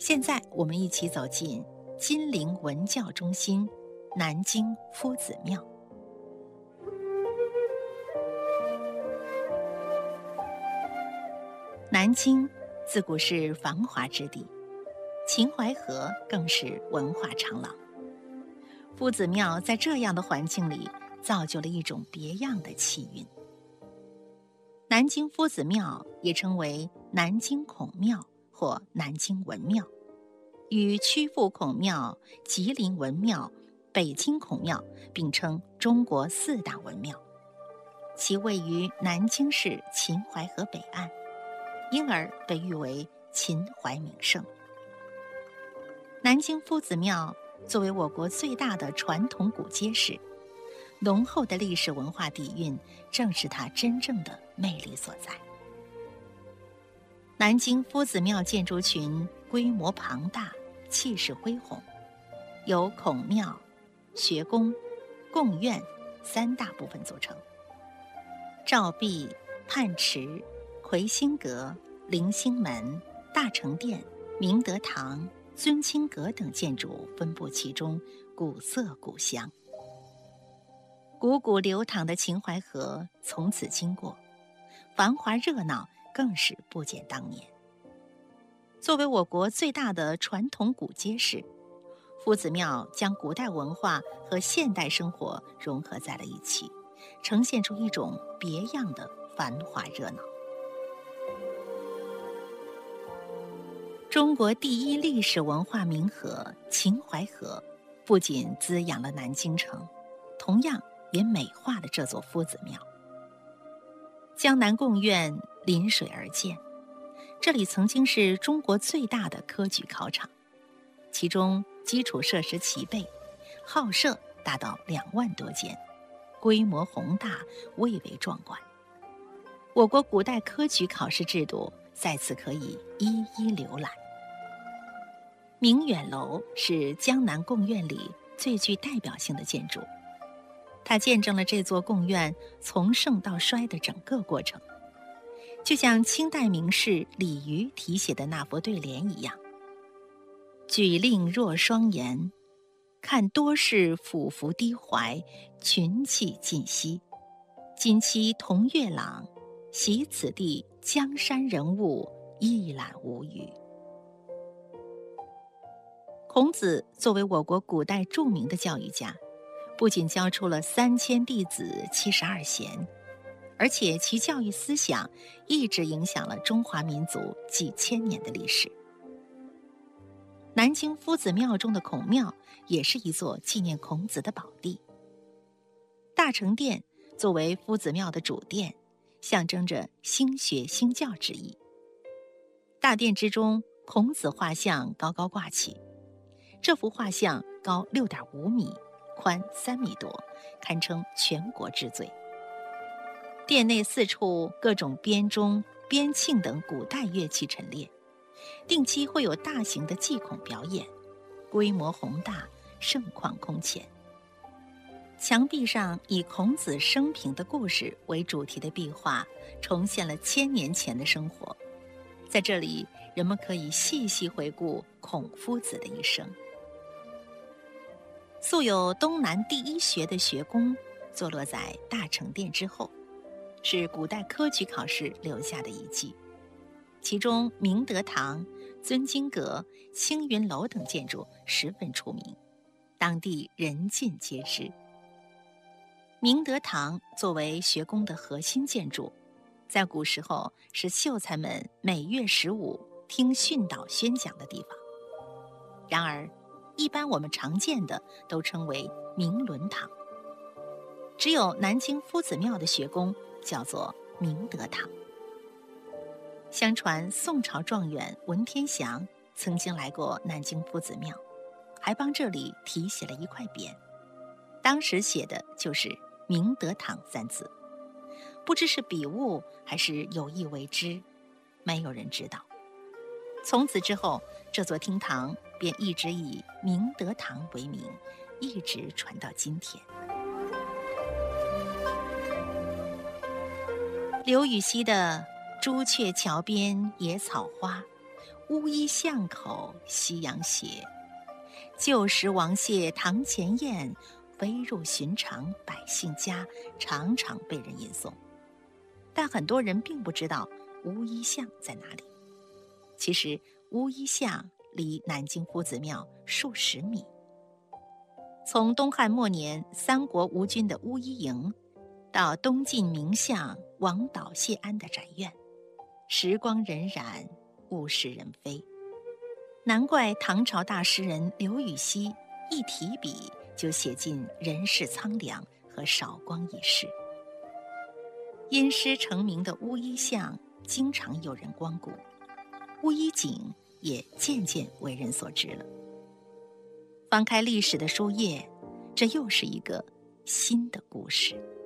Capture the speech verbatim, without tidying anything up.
现在我们一起走进金陵文教中心南京夫子庙。南京自古是繁华之地，秦淮河更是文化长廊。夫子庙在这样的环境里，造就了一种别样的气韵。南京夫子庙也称为南京孔庙或南京文庙，与曲阜孔庙、吉林文庙、北京孔庙并称中国四大文庙。其位于南京市秦淮河北岸，因而被誉为秦淮名胜。南京夫子庙作为我国最大的传统古街市，浓厚的历史文化底蕴正是它真正的魅力所在。南京夫子庙建筑群规模庞大，气势恢宏，由孔庙、学宫、贡院三大部分组成。照壁、泮池、魁星阁、棂星门、大成殿、明德堂、尊清阁等建筑分布其中，古色古香。汩汩流淌的秦淮河从此经过，繁华热闹更是不减当年。作为我国最大的传统古街市，夫子庙将古代文化和现代生活融合在了一起，呈现出一种别样的繁华热闹。中国第一历史文化名河秦淮河，不仅滋养了南京城，同样也美化了这座夫子庙。江南贡院临水而建，这里曾经是中国最大的科举考场，其中基础设施齐备，号舍达到两万多间，规模宏大，蔚为壮观。我国古代科举考试制度在此可以一一浏览。明远楼是江南贡院里最具代表性的建筑，它见证了这座贡院从盛到衰的整个过程，就像清代名士李渔题写的那副对联一样：举令若双颜，看多士俯伏低怀，群气尽息。今期同月朗，习此地江山人物，一览无余。孔子作为我国古代著名的教育家，不仅教出了三千弟子、七十二贤，而且其教育思想一直影响了中华民族几千年的历史。南京夫子庙中的孔庙也是一座纪念孔子的宝地。大成殿作为夫子庙的主殿，象征着兴学兴教之意。大殿之中，孔子画像高高挂起，这幅画像高 六点五米，宽三米多，堪称全国之最。殿内四处各种编钟、编磬等古代乐器陈列，定期会有大型的祭孔表演，规模宏大，盛况空前。墙壁上以孔子生平的故事为主题的壁画，重现了千年前的生活。在这里，人们可以细细回顾孔夫子的一生。素有东南第一学的学宫坐落在大成殿之后，是古代科举考试留下的遗迹。其中明德堂、尊经阁、青云楼等建筑十分出名，当地人尽皆知。明德堂作为学宫的核心建筑，在古时候是秀才们每月十五听训导宣讲的地方。然而一般我们常见的都称为明伦堂，只有南京夫子庙的学宫叫做明德堂。相传宋朝状元文天祥曾经来过南京夫子庙，还帮这里题写了一块匾，当时写的就是明德堂三字，不知是笔误还是有意为之，没有人知道。从此之后，这座厅堂便一直以明德堂为名，一直传到今天。刘禹锡的朱雀桥边野草花， 乌衣巷口夕阳斜。旧时王谢堂前燕，飞入寻常百姓家，常常被人吟诵。但很多人并不知道乌衣巷在哪里。其实乌衣巷离南京夫子庙数十米。从东汉末年三国吴军的乌衣营，到东晋名相王导谢安的宅院，时光荏苒，物是人非。难怪唐朝大诗人刘禹锡一提笔就写尽人世苍凉和韶光易逝。因诗成名的乌衣巷经常有人光顾，乌衣井也渐渐为人所知了。翻开历史的书页，这又是一个新的故事。